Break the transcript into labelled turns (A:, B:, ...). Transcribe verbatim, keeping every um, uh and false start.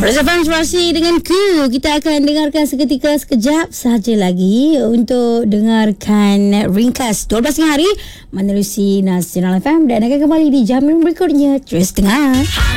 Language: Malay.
A: Bersama Inspirasi dengan Ku, kita akan dengarkan seketika sekejap sahaja lagi untuk dengarkan ringkas dua belas tengah hari menerusi Nasional F M dan akan kembali di jam berikutnya. Terus dengar.